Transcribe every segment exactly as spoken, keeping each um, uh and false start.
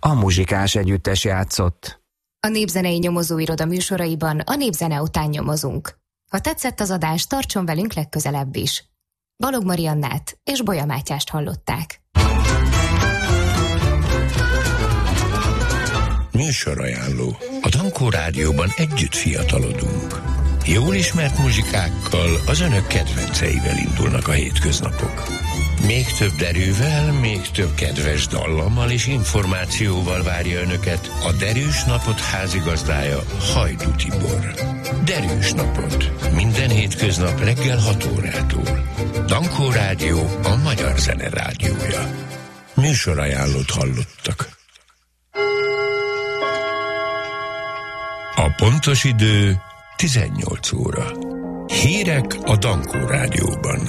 a Muzsikás együttes játszott. A Népzenei Nyomozóiroda műsoraiban a népzene után nyomozunk. Ha tetszett az adás, tartson velünk legközelebb is. Balog Mariannát és Bolya Mátyást hallották. Műsorajánló. A Dankó Rádióban együtt fiatalodunk. Jól ismert muzsikákkal, az önök kedvenceivel indulnak a hétköznapok. Még több derűvel, még több kedves dallammal és információval várja önöket a Derűs Napot házigazdája, Hajdú Tibor. Derűs Napot. Minden hétköznap reggel hat órától. Dankó Rádió, a magyar zene rádiója. Műsorajánlót hallottak. A pontos idő tizennyolc óra. Hírek a Dankó Rádióban.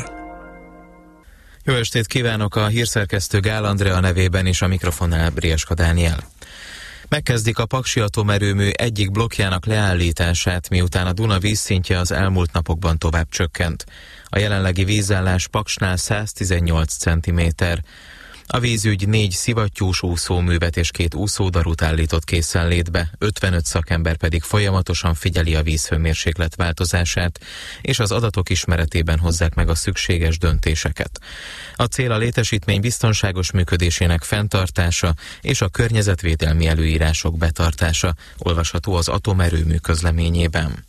Jó estét kívánok, a hírszerkesztő Gál Andrea nevében és a mikrofonnál Brieska Dániel. Megkezdik a Paksi atomerőmű egyik blokkjának leállítását, miután a Duna vízszintje az elmúlt napokban tovább csökkent. A jelenlegi vízállás Paksnál száztizennyolc centiméter. A vízügy négy szivattyús úszóművet és két úszódarut állított készenlétbe, ötvenöt szakember pedig folyamatosan figyeli a vízhőmérséklet változását, és az adatok ismeretében hozzák meg a szükséges döntéseket. A cél a létesítmény biztonságos működésének fenntartása és a környezetvédelmi előírások betartása, olvasható az atomerőmű közleményében.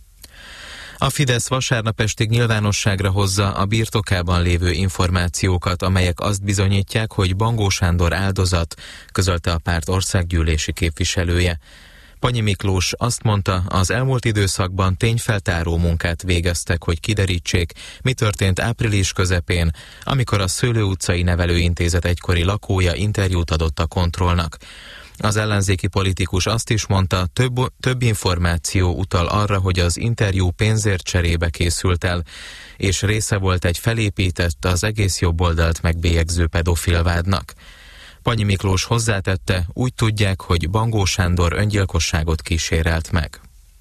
A Fidesz vasárnap estig nyilvánosságra hozza a birtokában lévő információkat, amelyek azt bizonyítják, hogy Bangó Sándor áldozat, közölte a párt országgyűlési képviselője. Panyi Miklós azt mondta, az elmúlt időszakban tényfeltáró munkát végeztek, hogy kiderítsék, mi történt április közepén, amikor a Szőlő utcai nevelőintézet egykori lakója interjút adott a Kontrollnak. Az ellenzéki politikus azt is mondta, több, több információ utal arra, hogy az interjú pénzért cserébe készült el, és része volt egy felépített, az egész jobboldalt megbélyegző pedofilvádnak. Panyi Miklós hozzátette, úgy tudják, hogy Bangó Sándor öngyilkosságot kísérelt meg.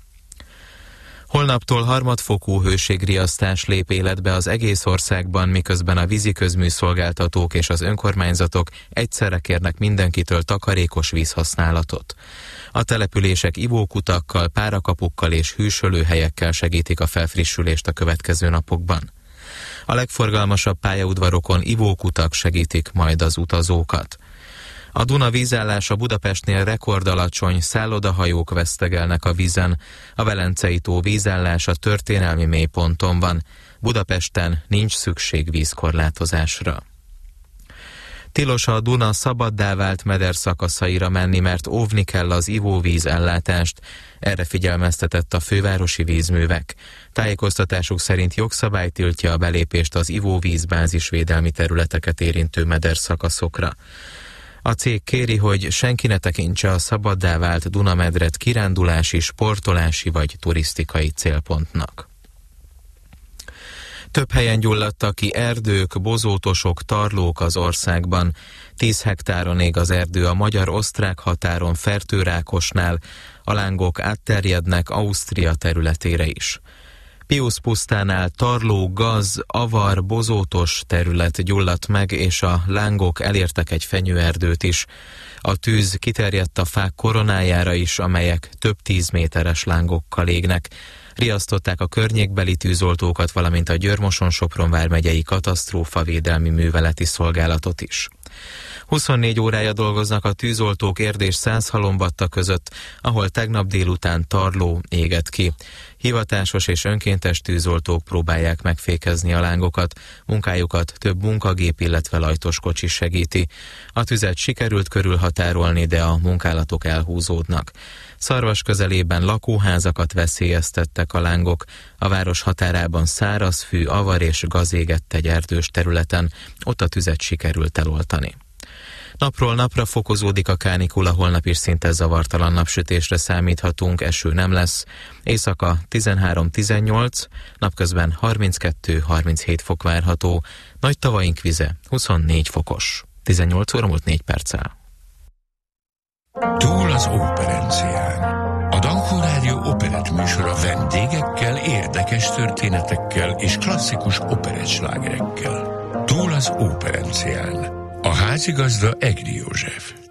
Holnaptól harmadfokú hőségriasztás lép életbe az egész országban, miközben a víziközműszolgáltatók és az önkormányzatok egyszerre kérnek mindenkitől takarékos vízhasználatot. A települések ivókutakkal, párakapukkal és hűsölőhelyekkel segítik a felfrissülést a következő napokban. A legforgalmasabb pályaudvarokon ivókutak segítik majd az utazókat. A Duna vízállása Budapestnél rekordalacsony, szállodahajók vesztegelnek a vízen. A Velencei tó vízállása történelmi mélyponton van. Budapesten nincs szükség vízkorlátozásra. Tilos a Duna szabaddá vált meder szakaszaira menni, mert óvni kell az ivóvíz ellátást. Erre figyelmeztetett a fővárosi vízművek. Tájékoztatásuk szerint jogszabály tiltja a belépést az ivóvíz bázisvédelmi területeket érintő meder szakaszokra. A cég kéri, hogy senki ne tekintse a szabaddá vált Dunamedret kirándulási, sportolási vagy turisztikai célpontnak. Több helyen gyulladtak ki erdők, bozótosok, tarlók az országban. Tíz hektáron ég az erdő a magyar-osztrák határon Fertőrákosnál, a lángok átterjednek Ausztria területére is. Piusz pusztánál tarló, gaz, avar, bozótos terület gyulladt meg, és a lángok elértek egy fenyőerdőt is. A tűz kiterjedt a fák koronájára is, amelyek több tíz méteres lángokkal égnek. Riasztották a környékbeli tűzoltókat, valamint a Győr-Moson-Sopron vármegyei katasztrófavédelmi műveleti szolgálatot is. huszonnégy órája dolgoznak a tűzoltók Érd és Százhalombatta között, ahol tegnap délután tarló égett ki. Hivatásos és önkéntes tűzoltók próbálják megfékezni a lángokat, munkájukat több munkagép, illetve lajtos kocsi segíti. A tüzet sikerült körülhatárolni, de a munkálatok elhúzódnak. Szarvas közelében lakóházakat veszélyeztettek a lángok, a város határában szárazfű, avar és gaz égett egy erdős területen, ott a tüzet sikerült eloltani. Napról napra fokozódik a kánikula, holnap is szinte zavartalan napsütésre számíthatunk, eső nem lesz. Éjszaka tizenhárom-tizennyolc, napközben harminckettő-harminchét fok várható, nagy tavaink vize huszonnégy fokos. tizennyolc óra múlt négy perccel. Túl az operencián. A Dankó Rádió operett műsora vendégekkel, érdekes történetekkel és klasszikus operettslágerekkel. Túl az operencián. A házigazda Egri József.